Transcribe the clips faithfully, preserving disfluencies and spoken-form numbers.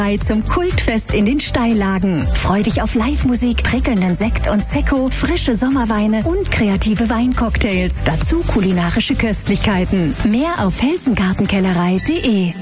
Zum Kultfest in den Steillagen. Freu dich auf Live-Musik, prickelnden Sekt und Sekko, frische Sommerweine und kreative Weincocktails. Dazu kulinarische Köstlichkeiten. Mehr auf felsengartenkellerei punkt de.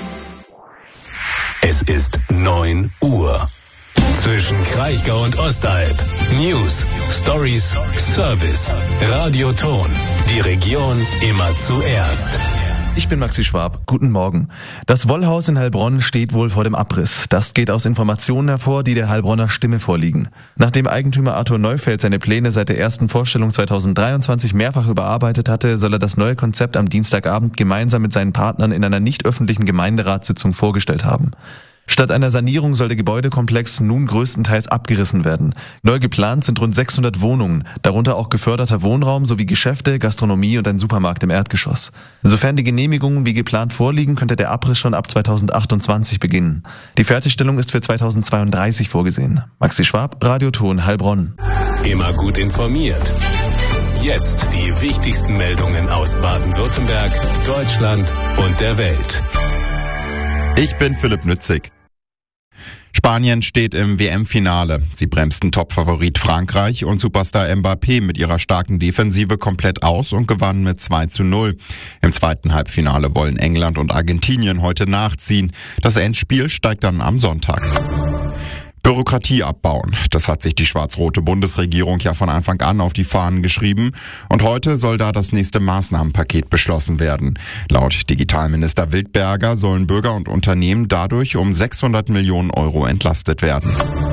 Es ist neun Uhr. Zwischen Kraichgau und Ostalb. News, Stories, Service. Radioton. Die Region immer zuerst. Ich bin Maxi Schwab. Guten Morgen. Das Wollhaus in Heilbronn steht wohl vor dem Abriss. Das geht aus Informationen hervor, die der Heilbronner Stimme vorliegen. Nachdem Eigentümer Arthur Neufeld seine Pläne seit der ersten Vorstellung zweitausenddreiundzwanzig mehrfach überarbeitet hatte, soll er das neue Konzept am Dienstagabend gemeinsam mit seinen Partnern in einer nicht öffentlichen Gemeinderatssitzung vorgestellt haben. Statt einer Sanierung soll der Gebäudekomplex nun größtenteils abgerissen werden. Neu geplant sind rund sechshundert Wohnungen, darunter auch geförderter Wohnraum sowie Geschäfte, Gastronomie und ein Supermarkt im Erdgeschoss. Sofern die Genehmigungen wie geplant vorliegen, könnte der Abriss schon ab zweitausendachtundzwanzig beginnen. Die Fertigstellung ist für zweitausendzweiunddreißig vorgesehen. Maxi Schwab, Radioton Heilbronn. Immer gut informiert. Jetzt die wichtigsten Meldungen aus Baden-Württemberg, Deutschland und der Welt. Ich bin Philipp Nützig. Spanien steht im W M-Finale. Sie bremsten Topfavorit Frankreich und Superstar Mbappé mit ihrer starken Defensive komplett aus und gewannen mit zwei zu null. Im zweiten Halbfinale wollen England und Argentinien heute nachziehen. Das Endspiel steigt dann am Sonntag. Bürokratie abbauen. Das hat sich die schwarz-rote Bundesregierung ja von Anfang an auf die Fahnen geschrieben. Und heute soll da das nächste Maßnahmenpaket beschlossen werden. Laut Digitalminister Wildberger sollen Bürger und Unternehmen dadurch um sechshundert Millionen Euro entlastet werden.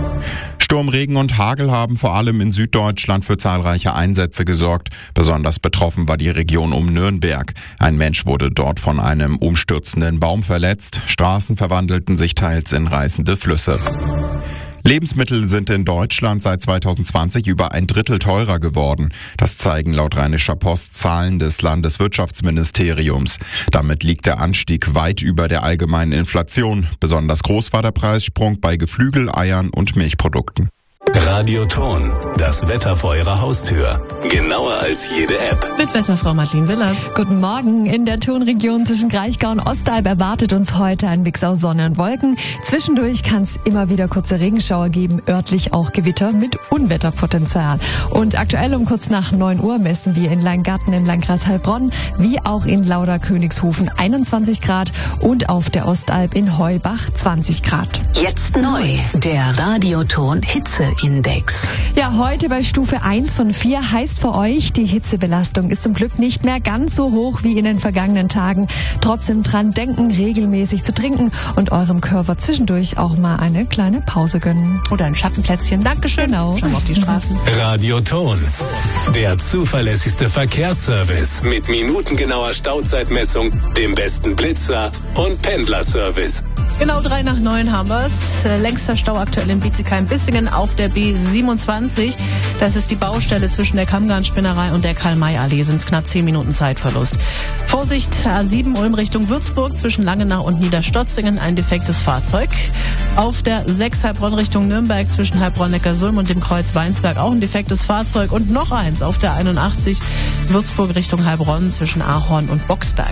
Sturm, Regen und Hagel haben vor allem in Süddeutschland für zahlreiche Einsätze gesorgt. Besonders betroffen war die Region um Nürnberg. Ein Mensch wurde dort von einem umstürzenden Baum verletzt. Straßen verwandelten sich teils in reißende Flüsse. Lebensmittel sind in Deutschland seit zweitausendzwanzig über ein Drittel teurer geworden. Das zeigen laut Rheinischer Post Zahlen des Landeswirtschaftsministeriums. Damit liegt der Anstieg weit über der allgemeinen Inflation. Besonders groß war der Preissprung bei Geflügel, Eiern und Milchprodukten. Radioton, das Wetter vor Ihrer Haustür. Genauer als jede App. Mit Wetterfrau Martin Willers. Guten Morgen. In der Tonregion zwischen Kraichgau und Ostalb erwartet uns heute ein Mix aus Sonne und Wolken. Zwischendurch kann es immer wieder kurze Regenschauer geben, örtlich auch Gewitter mit Unwetterpotenzial. Und aktuell um kurz nach neun Uhr messen wir in Leingarten im Landkreis Heilbronn wie auch in Lauder-Königshofen einundzwanzig Grad und auf der Ostalb in Heubach zwanzig Grad. Jetzt neu, der Radioton Hitze Index. Ja, heute bei Stufe eins von vier heißt für euch, die Hitzebelastung ist zum Glück nicht mehr ganz so hoch wie in den vergangenen Tagen. Trotzdem dran denken, regelmäßig zu trinken und eurem Körper zwischendurch auch mal eine kleine Pause gönnen. Oder ein Schattenplätzchen. Dankeschön. Genau. Schauen wir auf die Straßen. Radioton, der zuverlässigste Verkehrsservice mit minutengenauer Stauzeitmessung, dem besten Blitzer und Pendlerservice. Genau drei nach neun haben wir es. Längster Stau aktuell in Bietigheim-Bissingen auf der B siebenundzwanzig. Das ist die Baustelle zwischen der Kammgarnspinnerei und der Karl-May-Allee. Sind es knapp zehn Minuten Zeitverlust. Vorsicht, A sieben Ulm Richtung Würzburg zwischen Langenau und Niederstotzingen ein defektes Fahrzeug. Auf der sechs Heilbronn Richtung Nürnberg zwischen Heilbronn-Neckarsulm und dem Kreuz Weinsberg auch ein defektes Fahrzeug. Und noch eins auf der einundachtzig Würzburg Richtung Heilbronn zwischen Ahorn und Boxberg.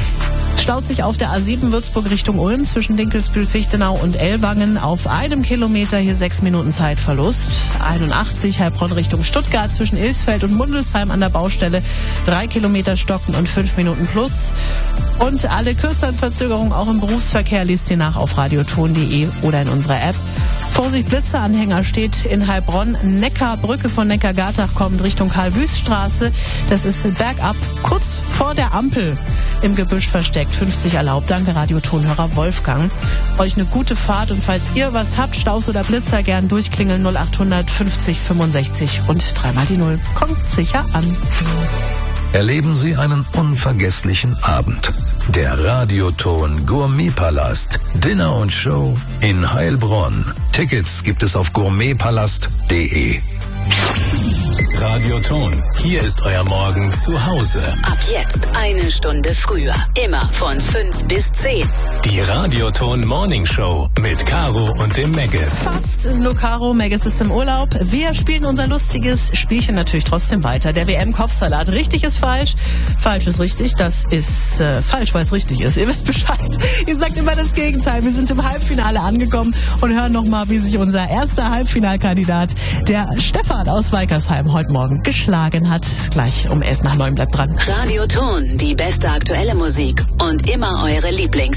Staut sich auf der A sieben Würzburg Richtung Ulm zwischen Dinkelsbühl-Fichtenau und Ellwangen auf einem Kilometer, hier sechs Minuten Zeitverlust. einundachtzig Heilbronn Richtung Stuttgart zwischen Ilsfeld und Mundelsheim an der Baustelle, drei Kilometer stocken und fünf Minuten plus. Und alle kürzeren Verzögerungen auch im Berufsverkehr liest ihr nach auf radioton punkt de oder in unserer App. Vorsicht, Blitzeranhänger steht in Heilbronn. Neckarbrücke von Neckargartach kommt Richtung Karl-Wüst-Straße. Das ist bergab, kurz vor der Ampel im Gebüsch versteckt. fünfzig erlaubt. Danke, Radiotonhörer Wolfgang. Euch eine gute Fahrt und falls ihr was habt, Staus oder Blitzer, gern durchklingeln null achthundert fünfzig fünfundsechzig und dreimal die Null. Kommt sicher an. Erleben Sie einen unvergesslichen Abend. Der Radioton Gourmetpalast. Dinner und Show in Heilbronn. Tickets gibt es auf gourmetpalast punkt de. Radioton. Hier ist euer Morgen zu Hause. Ab jetzt eine Stunde früher. Immer von fünf bis zehn. Die Radioton Morning Show mit Caro und dem Meggis. Fast nur Caro, Meggis ist im Urlaub. Wir spielen unser lustiges Spielchen natürlich trotzdem weiter. Der W M-Kopfsalat. Richtig ist falsch, falsch ist richtig. Das ist äh, falsch, weil es richtig ist. Ihr wisst Bescheid. Ihr sagt immer das Gegenteil. Wir sind im Halbfinale angekommen und hören nochmal, wie sich unser erster Halbfinalkandidat, der Stefan aus Weikersheim, heute Morgen geschlagen hat. Gleich um elf nach neun, bleibt dran. Radioton, die beste aktuelle Musik und immer eure Lieblings